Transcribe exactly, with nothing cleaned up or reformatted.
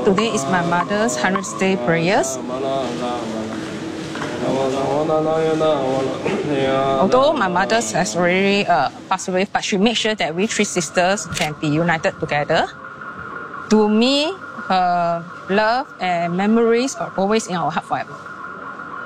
today is my mother's hundredth day prayers. Although my mother has already uh, passed away, but she made sure that we three sisters can be united together. To me, her love and memories are always in our heart forever.